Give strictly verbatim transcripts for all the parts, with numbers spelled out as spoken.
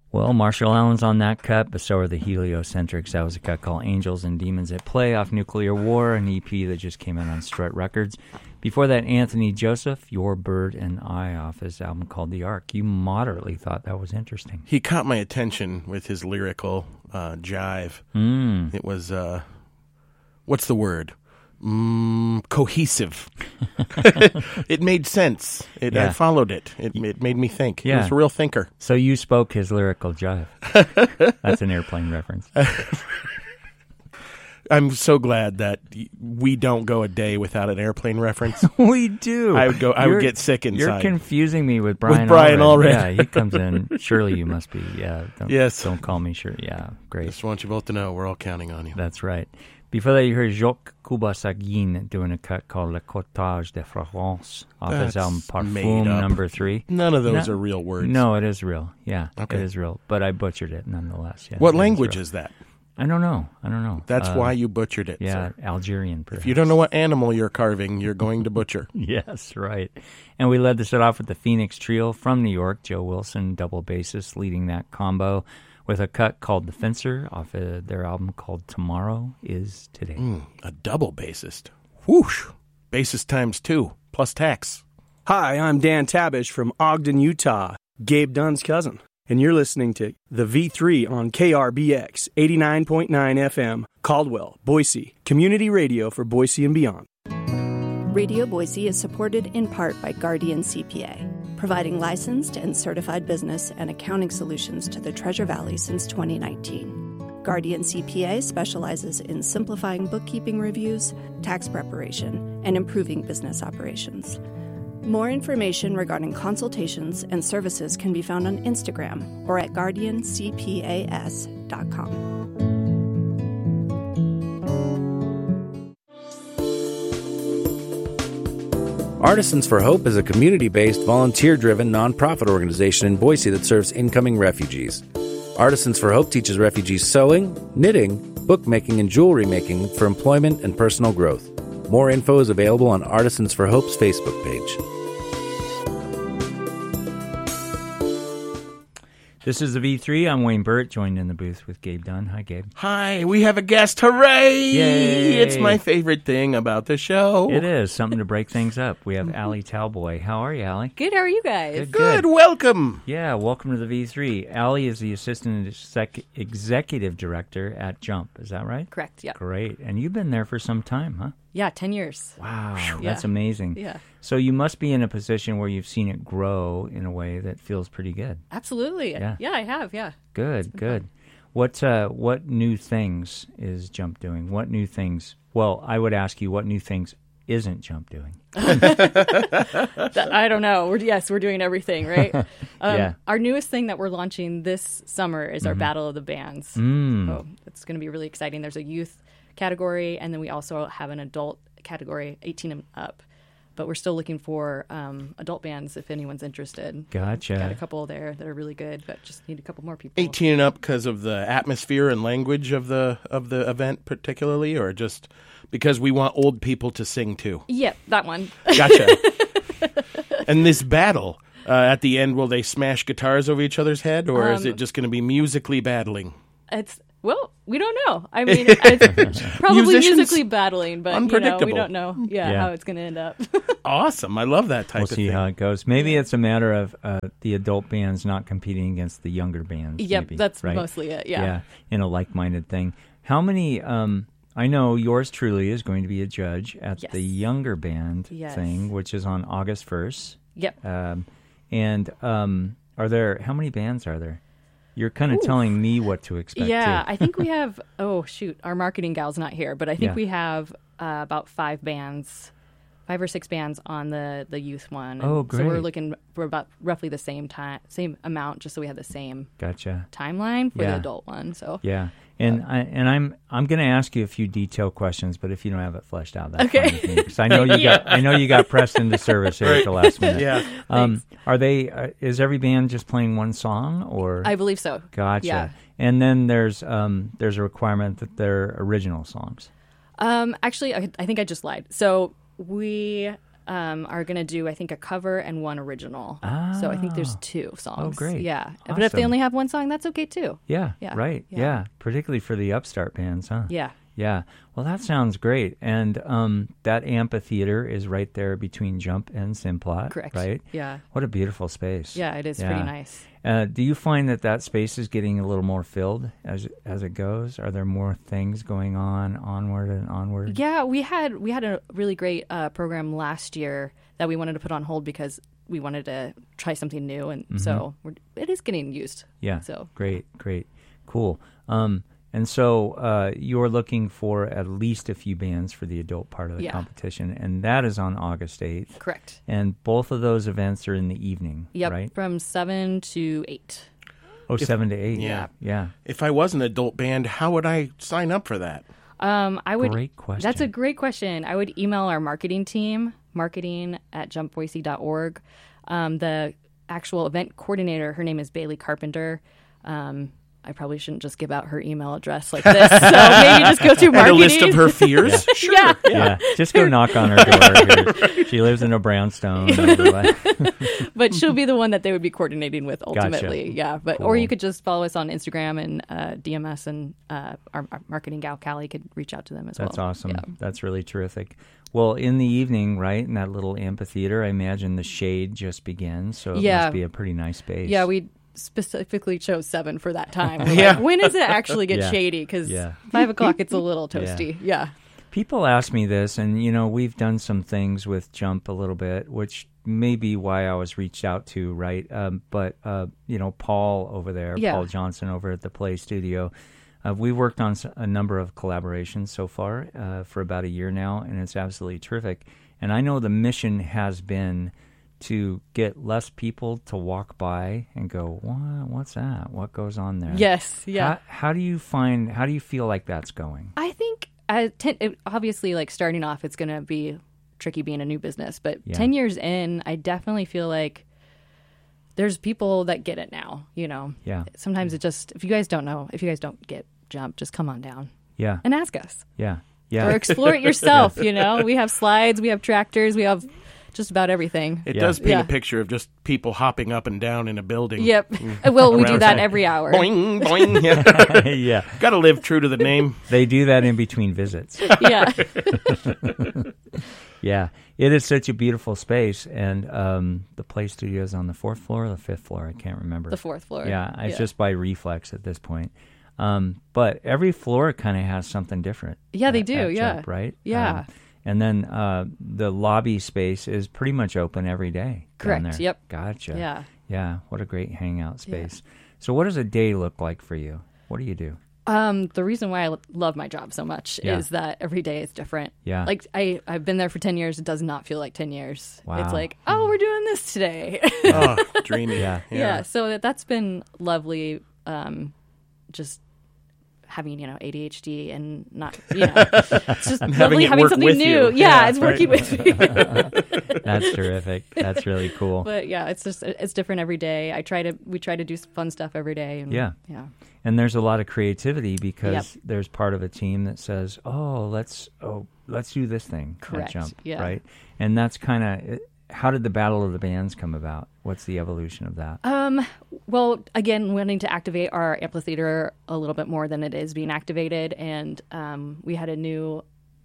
Well, Marshall Allen's on that cut, but so are the Heliocentrics. That was a cut called Angels and Demons at Play off Nuclear War, an E P that just came out on Strut Records. Before that, Anthony Joseph, Your Bird and I, off his album called The Ark. You moderately thought that was interesting. He caught my attention with his lyrical uh, jive. Mm. It was, uh, what's the word? Mm, cohesive. It made sense. It, Yeah. I followed it. it. It made me think. Yeah. He was a real thinker. So you spoke his lyrical jive. That's an airplane reference. I'm so glad that we don't go a day without an airplane reference. We do. I would go. I You're- would get sick inside. You're confusing me with Brian. With Brian Allred. Allred. Yeah, he comes in. Surely you must be. Yeah. Don't, Yes. Don't call me. Sure. Yeah. Great. Just want you both to know we're all counting on you. That's right. Before that, you heard Jacques Kubasagin doing a cut called Le Cottage de France off his That's album made Parfum up. number three. None of those No- are real words. No, it is real. Yeah, Okay. it is real. But I butchered it nonetheless. Yeah, What it language real. is that? I don't know. I don't know. That's Uh, why you butchered it. Yeah, sir. Algerian. Perhaps. If you don't know what animal you're carving, you're going to butcher. Yes, right. And we led the set off with the Phoenix Trio from New York. Joe Wilson, double bassist, leading that combo with a cut called The Fencer off of their album called Tomorrow is Today. Mm, a double bassist. Whoosh. Bassist times two, plus tax. Hi, I'm Dan Tabish from Ogden, Utah, Gabe Dunn's cousin. And you're listening to The V three on K R B X eighty-nine point nine F M, Caldwell, Boise, community radio for Boise and beyond. Radio Boise is supported in part by Guardian C P A, providing licensed and certified business and accounting solutions to the Treasure Valley since twenty nineteen. Guardian C P A specializes in simplifying bookkeeping reviews, tax preparation, and improving business operations. More information regarding consultations and services can be found on Instagram or at guardian c p a s dot com. Artisans for Hope is a community-based, volunteer-driven nonprofit organization in Boise that serves incoming refugees. Artisans for Hope teaches refugees sewing, knitting, bookmaking, and jewelry making for employment and personal growth. More info is available on Artisans for Hope's Facebook page. This is the V three. I'm Wayne Burt, joined in the booth with Gabe Dunn. Hi, Gabe. Hi, we have a guest. Hooray! Yay! It's my favorite thing about the show. It is something to break things up. We have Allie Talboy. How are you, Allie? Good, how are you guys? Good, Good, good. welcome. Yeah, welcome to the V three. Allie is the assistant exec- executive director at Jump. Is that right? Correct, yeah. Great. And you've been there for some time, huh? Yeah, ten years. Wow, Yeah. that's amazing. Yeah. So you must be in a position where you've seen it grow in a way that feels pretty good. Absolutely. Yeah. Yeah, I have, yeah. Good, good. What uh, what new things is Jump doing? What new things? Well, I would ask you, what new things isn't Jump doing? That, I don't know. We're, yes, we're doing everything, right? Um, Yeah. Our newest thing that we're launching this summer is our Battle of the Bands. Mm. So it's going to be really exciting. There's a youth category, and then we also have an adult category, eighteen and up. But we're still looking for um, adult bands if anyone's interested. Gotcha. Got a couple there that are really good, but just need a couple more people. eighteen and up because of the atmosphere and language of the of the event particularly, or just because we want old people to sing too? Yep, that one. Gotcha. And this battle, uh, at the end, will they smash guitars over each other's head, or is Um, it just going to be musically battling? It's well, we don't know. I mean, it's probably Musicians? musically battling, but you know, we Unpredictable. don't know. Yeah, Yeah. how it's going to end up. Awesome. I love that type We'll of see thing. how it goes. Maybe it's a matter of uh, the adult bands not competing against the younger bands. Yep, maybe, that's right? mostly it. Yeah. Yeah, in a like-minded thing. How many? Um, I know yours truly is going to be a judge at Yes. the younger band Yes. thing, which is on August first. Yep. Um, and um, are there? How many bands are there? You're kind of Ooh. telling me what to expect. Yeah, too. I think we have. Oh shoot, our marketing gal's not here, but I think Yeah. we have uh, about five bands, five or six bands on the the youth one. Oh, So we're great. looking for about roughly the same time, same amount, just so we have the same Gotcha. timeline for Yeah. the adult one. So Yeah, and I, and I'm I'm going to ask you a few detailed questions, but if you don't have it fleshed out, that's Okay. fine with me, because I know you Yeah. got I know you got pressed into service here at the last minute. Yeah. Um, are they? Uh, is every band just playing one song, or I believe so. gotcha? Yeah. And then there's um there's a requirement that they're original songs. Um, actually, I, I think I just lied. So we um, are going to do, I think, a cover and one original. So I think there's two songs. Oh, great. Yeah. But if they Awesome. only have one song, that's okay too. Yeah, Yeah, right. Yeah. yeah. particularly for the upstart bands, huh? Yeah. Yeah. Well, that sounds great. And um, that amphitheater is right there between Jump and Simplot. Correct. Right? Yeah. What a beautiful space. Yeah, it is Yeah. pretty nice. Uh, do you find that that space is getting a little more filled as as it goes? Are there more things going on onward and onward? Yeah, we had we had a really great uh, program last year that we wanted to put on hold because we wanted to try something new, and so we're, it is getting used. Yeah. So Great, great, cool. Um, and so uh, you're looking for at least a few bands for the adult part of the Yeah. competition, and that is on August eighth. correct. And both of those events are in the evening, Yep, right? from seven to eight. Oh, seven to eight. Yeah. Yeah. If I was an adult band, how would I sign up for that? Um, I would. Great question. That's a great question. I would email our marketing team, marketing at jump boise dot org. Um, the actual event coordinator, her name is Bailey Carpenter. Um, I probably shouldn't just give out her email address like this. So maybe just go through And marketing. a list of her fears? Sure. Yeah. Yeah. Just go knock on her door. Here. She lives in a brownstone. Over But she'll be the one that they would be coordinating with ultimately. Gotcha. Yeah. But Cool. or you could just follow us on Instagram and uh, D M S, and uh, our, our marketing gal Callie could reach out to them as That's well. awesome. Yeah. That's really terrific. Well, in the evening, right, in that little amphitheater, I imagine the shade just begins, so it Yeah. must be a pretty nice space. Yeah, we specifically chose seven for that time. We're Yeah. like, when does it actually get Yeah. shady? Because Yeah. five o'clock, it's a little toasty. Yeah. People ask me this, and, you know, we've done some things with Jump a little bit, which may be why I was reached out to, right? Um, but, uh, you know, Paul over there, Yeah. Paul Johnson over at the Play Studio, uh, we worked on s- a number of collaborations so far uh, for about a year now, and it's absolutely terrific. And I know the mission has been to get less people to walk by and go, what? What's that? What goes on there? Yes. Yeah. How, how do you find, how do you feel like that's going? I think I ten, it, obviously, like starting off, it's going to be tricky being a new business. But Yeah. ten years in, I definitely feel like there's people that get it now. You know, Yeah. sometimes it just, if you guys don't know, if you guys don't get Jump, just come on down Yeah. and ask us Yeah. Yeah. or explore it yourself. You know, we have slides, we have tractors, we have just about everything. It Yeah. does paint Yeah. a picture of just people hopping up and down in a building. Yep. Well, we do Around that town. every hour. Boing, boing. Yeah. yeah. Got to live true to the name. They do that in between visits. Yeah. Yeah. It is such a beautiful space. And um, the Play Studio is on the fourth floor or the fifth floor. I can't remember. The fourth floor. Yeah. It's just by reflex at this point. Um, but every floor kind of has something different. Yeah, they at- do, at yeah. Jump, right? Yeah. Um, and then uh, the lobby space is pretty much open every day. down Correct, there. yep. Gotcha. Yeah. Yeah. What a great hangout space. So, what does a day look like for you? What do you do? Um, the reason why I lo- love my job so much Yeah. is that every day is different. Yeah. Like I, I've been there for ten years. It does not feel like ten years. Wow. It's like, oh, we're doing this today. Oh, dreamy. Yeah. yeah. So that, that's been lovely. Um, just having, you know, A D H D and not, you know, it's just having lovely it having work something with new. you. Yeah, Yeah, it's working with me. That's terrific. That's really cool. But yeah, it's just, it's different every day. I try to, we try to do fun stuff every day. And, Yeah. Yeah. And there's a lot of creativity because Yep. there's part of a team that says, "Oh, let's oh let's do this thing." at Correct, Jump, yeah. right? And that's kind of how did the Battle of the Bands come about? What's the evolution of that? Um, well, again, wanting to activate our amphitheater a little bit more than it is being activated, and um, we had a new,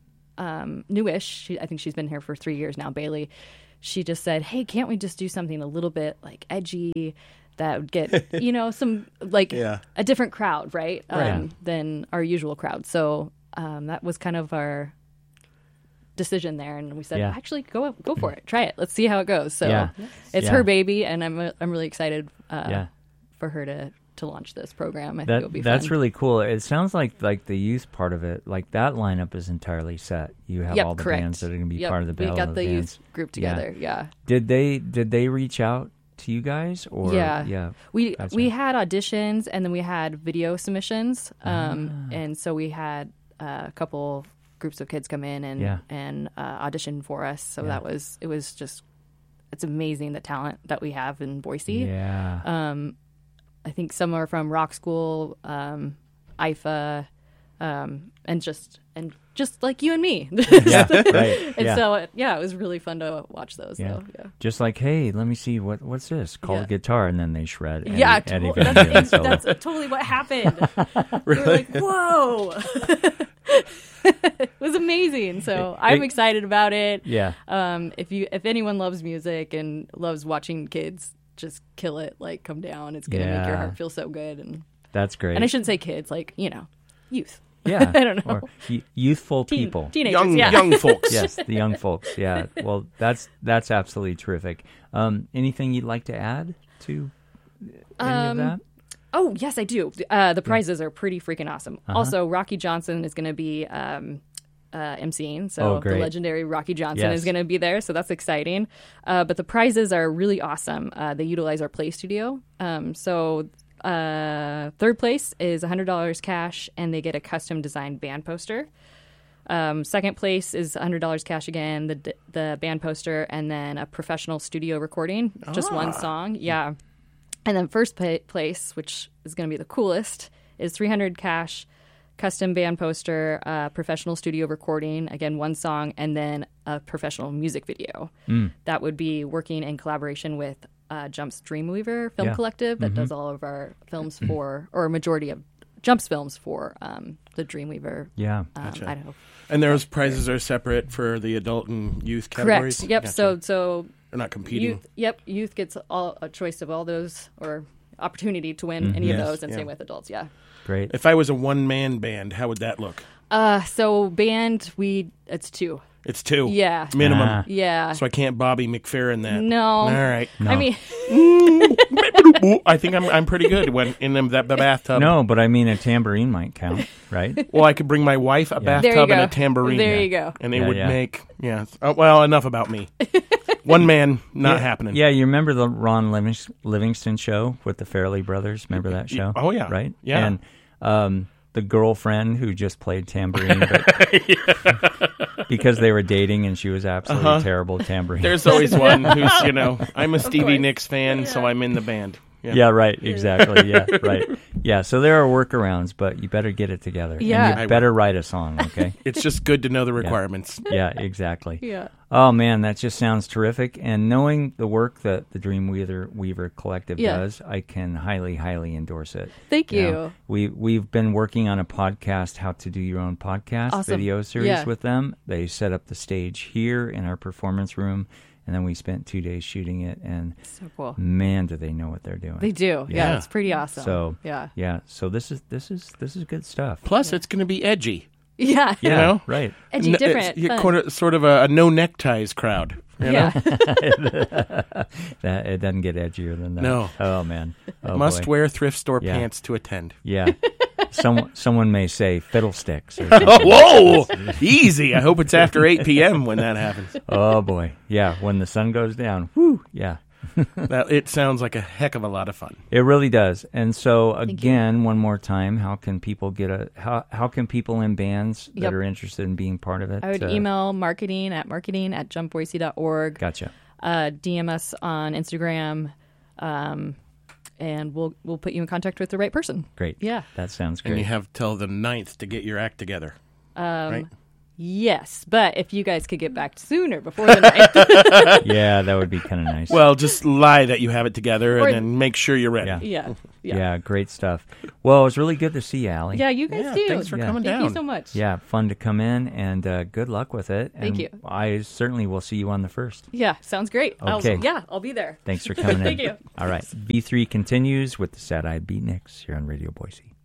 um, newish. She, I think she's been here for three years now, Bailey. She just said, "Hey, can't we just do something a little bit like edgy that would get you know some like Yeah. a different crowd, right, um, Right. than our usual crowd?" So um, that was kind of our decision there, and we said, Yeah. actually, go go for it, try it, let's see how it goes. So Yeah. it's Yeah. her baby, and I'm I'm really excited uh, Yeah. for her to to launch this program. I think That it'll be that's fun. really cool. It sounds like like the youth part of it, like that lineup is entirely set. You have Yep, all the correct. bands that are going to be Yep, part of the Battle we got of the the youth Bands. group Yeah. together. Yeah, Did they did they reach out to you guys or yeah, yeah? We Gotcha. we had auditions, and then we had video submissions, um, Ah. and so we had uh, a couple groups of kids come in and Yeah. and uh, audition for us. So Yeah. that was it was just it's amazing the talent that we have in Boise. Yeah. Um, I think some are from Rock School, um, I F A, um, and just and just like you and me. Yeah, right. And yeah. so, it, yeah, it was really fun to watch those. Yeah. Though. Yeah. Just like, hey, let me see what what's this? Call Yeah. the guitar, and then they shred. Eddie, Yeah, Eddie to- Van that's, Halen solo. that's totally what happened. We were like, whoa. It was amazing. So I'm it- excited about it. Yeah. Um, if you if anyone loves music and loves watching kids just kill it, like come down, it's gonna make your Yeah. heart feel so good. And That's great. and I shouldn't say kids, like, you know, youth. Yeah. I don't know. Or y- youthful Teen- people. Teenagers, Young yeah. young folks. Yes, the young folks. Yeah. Well, that's that's absolutely terrific. Um, anything you'd like to add to any Um, of that? Oh, yes, I do. Uh, the prizes are pretty freaking awesome. Uh-huh. Also, Rocky Johnson is going to be um, uh, emceeing, so Oh, the great. legendary Rocky Johnson Yes. is going to be there, so that's exciting. Uh, but the prizes are really awesome. Uh, they utilize our Play Studio. Um, so uh, third place is one hundred dollars cash, and they get a custom designed band poster. Um, second place is one hundred dollars cash again, the the band poster, and then a professional studio recording, just one song. Yeah. And then first pa- place, which is going to be the coolest, is three hundred cash, custom band poster, uh, professional studio recording, again, one song, and then a professional music video. Mm. That would be working in collaboration with uh, Jump's Dreamweaver Film Yeah. Collective that does all of our films for, or a majority of Jump's films for um, the Dreamweaver. Yeah. Um, I don't know. And those prizes are separate for the adult and youth categories? Correct. Yep. Gotcha. So so They're not competing. youth. Yep. Youth gets all, a choice of all those, or opportunity to win any Yes, of those, and yeah. same with adults. Yeah. Great. If I was a one-man band, how would that look? Uh, so band, we it's two. It's two. Yeah. Minimum. Ah. Yeah. So I can't Bobby McFerrin that. No. All right. I mean, I think I'm I'm pretty good when in them, that bathtub. No, but I mean a tambourine might count, right? Well, I could bring my wife a Yeah. There you bathtub and go. a tambourine. There you go. And it Yeah, would yeah. make, yeah. Oh, well, enough about me. One man, not yeah, happening. Yeah, you remember the Ron Living- Livingston show with the Farrelly brothers? Remember that show? Oh, yeah. Right? Yeah. And um, the girlfriend who just played tambourine but because they were dating and she was absolutely Uh-huh. terrible at tambourine. There's always one who's, you know, I'm a Stevie course. Nicks fan, so I'm in the band. Yeah, right. Exactly. Yeah, right. Yeah, so there are workarounds, but you better get it together. Yeah. And I you will. better write a song, okay? It's just good to know the requirements. Yeah, exactly. yeah. Oh man, that just sounds terrific. And knowing the work that the Dreamweaver Weaver Collective Yeah. does, I can highly, highly endorse it. Thank you. know, we we've been working on a podcast, how to do your own podcast Awesome. video series Yeah. with them. They set up the stage here in our performance room, and then we spent two days shooting it. And So cool. man, do they know what they're doing? They do. Yeah. Yeah. It's pretty awesome. So yeah. yeah. So this is this is this is good stuff. Plus, it's going to be edgy. Yeah. Yeah, know? right. Edgy, N- different. it's- you're fun. quarter- sort of a, a no neckties crowd. You know? Yeah. That it doesn't get edgier than that. No. Oh man. Oh, Must boy. wear thrift store Yeah. pants to attend. Yeah. Some someone may say fiddlesticks. Or Oh, whoa! Easy. I hope it's after eight p.m. when that happens. oh boy. Yeah. When the sun goes down. Whoo. Yeah. That, it sounds like a heck of a lot of fun. It really does. And so you. again, one more time, how can people get a how how can people in bands that Yep. are interested in being part of it? I would uh, email marketing at marketing at jump boise dot org. Gotcha. Uh, D M us on Instagram, um, and we'll we'll put you in contact with the right person. Great. Yeah. That sounds And you great. have till the ninth to get your act together. Um, right? Yes, but if you guys could get back sooner before the night. Yeah, that would be kind of nice. Well, just lie that you have it together Or- and then make sure you're ready. Yeah. yeah. yeah. Yeah. great stuff. Well, it was really good to see you, Allie. Yeah, you guys Yeah, do. thanks for Yeah. coming Thank down. you so much. Yeah, fun to come in, and uh, good luck with it. Thank And you. I certainly will see you on the first. Yeah, sounds great. Okay. I'll, yeah, I'll be there. Thanks for coming in. Thank you. All right. B three continues with the Sad Eyed Beatniks here on Radio Boise.